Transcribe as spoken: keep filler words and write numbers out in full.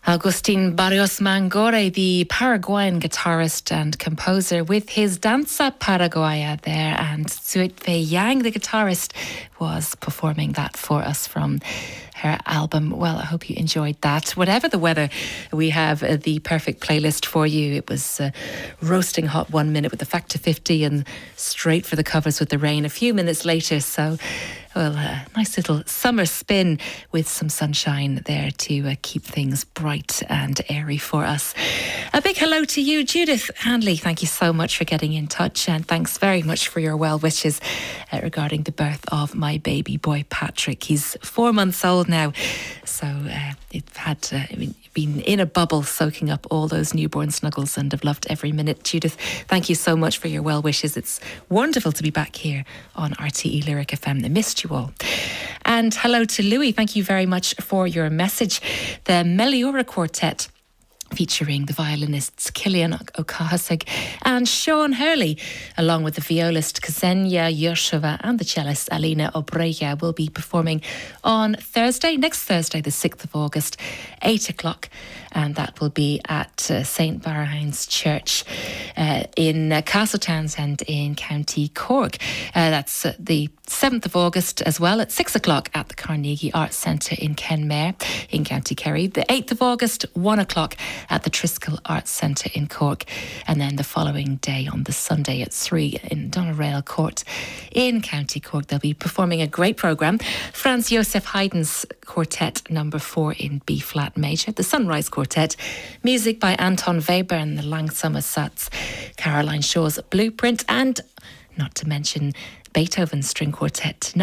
Agustin Barrios Mangore, the Paraguayan guitarist and composer, with his Danza Paraguaya there, and Zuitve Yang, the guitarist, was performing that for us from her album. Well, I hope you enjoyed that. Whatever the weather, we have uh, the perfect playlist for you. It was uh, roasting hot one minute with the factor fifty and straight for the covers with the rain a few minutes later. So, well, a nice little summer spin with some sunshine there to uh, keep things bright and airy for us. A big hello to you, Judith Handley. Thank you so much for getting in touch, and thanks very much for your well wishes uh, regarding the birth of my baby boy Patrick. He's four months old now, so uh, it had uh, been in a bubble soaking up all those newborn snuggles, and I've loved every minute. Judith, thank you so much for your well wishes. It's wonderful to be back here on R T E Lyric F M. I missed you all. And hello to Louis. Thank you very much for your message. The Meliora Quartet, featuring the violinists Killian Okahasig and Sean Hurley, along with the violist Ksenia Yershova and the cellist Alina Obreya, will be performing on Thursday, next Thursday, the sixth of August, eight o'clock, and that will be at uh, Saint Barahines Church uh, in uh, Castletownshend in County Cork. Uh, that's uh, the seventh of August as well, at six o'clock at the Carnegie Arts Centre in Kenmare in County Kerry. The eighth of August, one o'clock at the Triskel Arts Centre in Cork, and then the following day on the Sunday at three in Doneraile Court in County Cork. They'll be performing a great programme. Franz Josef Haydn's Quartet number four in B flat major, the Sunrise Quartet, music by Anton Weber and the Langsamer Satz, Caroline Shaw's Blueprint, and not to mention Beethoven's String Quartet